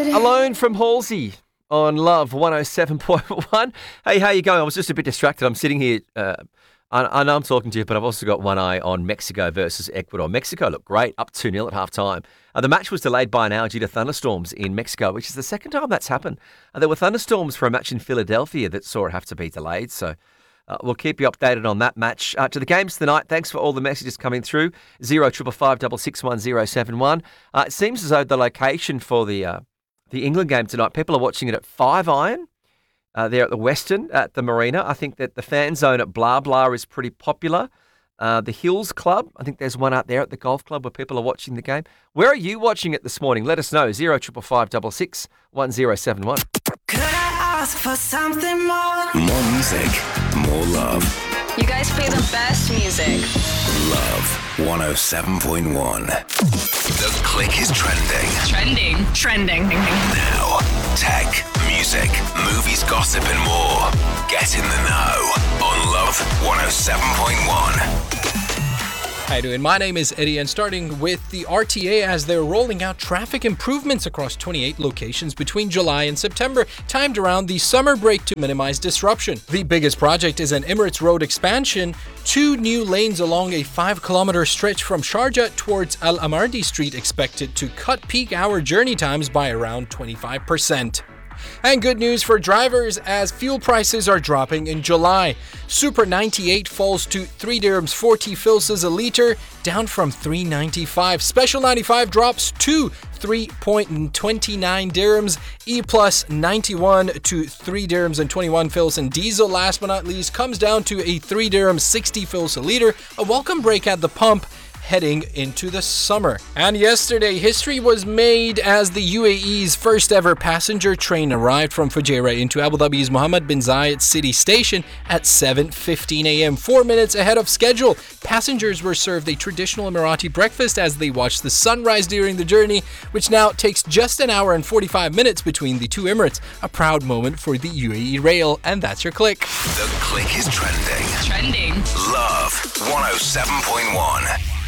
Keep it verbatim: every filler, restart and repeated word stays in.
Alone from Halsey on Love one oh seven point one. Hey, how you going? I was just a bit distracted. I'm sitting here, uh, I, I know I'm talking to you, but I've also got one eye on Mexico versus Ecuador. Mexico looked great, up two nil at half-time. Uh, the match was delayed by an hour due to thunderstorms in Mexico, which is the second time that's happened. Uh, there were thunderstorms for a match in Philadelphia that saw it have to be delayed, so uh, we'll keep you updated on that match. Uh, to the games tonight, thanks for all the messages coming through. Zero triple five double six one zero seven one. Uh, it seems as though the location for the uh, the England game tonight, people are watching it at Five Iron. Uh, there at the Western, at the Marina. I think that the fan zone at Blah Blah is pretty popular. Uh, the Hills Club, I think there's one out there at the golf club where people are watching the game. Where are you watching it this morning? Let us know. Zero triple five double six one zero seven one. Could I ask for something more? More music, more love. You guys play the best music. Love one oh seven point one. The click is trending. Trending. Trending. Now, tech, music, movies, gossip, and more. Get in the know on Love one oh seven point one. How you doing? My name is Eddie, and starting with the R T A as they're rolling out traffic improvements across twenty-eight locations between July and September, timed around the summer break to minimize disruption. The biggest project is an Emirates Road expansion, two new lanes along a five kilometer stretch from Sharjah towards Al Amardi Street expected to cut peak hour journey times by around twenty-five percent. And good news for drivers as fuel prices are dropping in July. Super ninety-eight falls to three dirhams forty filses a litre, down from three ninety-five. Special ninety-five drops to three point two nine dirhams. E plus ninety-one to three dirhams and twenty-one fils. And diesel, last but not least, comes down to a three dirhams sixty fils a litre. A welcome break at the pump heading into the summer. And yesterday, history was made as the U A E's first ever passenger train arrived from Fujairah into Abu Dhabi's Mohammed bin Zayed City Station at seven fifteen a.m., four minutes ahead of schedule. Passengers were served a traditional Emirati breakfast as they watched the sunrise during the journey, which now takes just an hour and forty-five minutes between the two Emirates. A proud moment for the U A E Rail, and that's your click. The click is trending. Trending. Love one oh seven point one.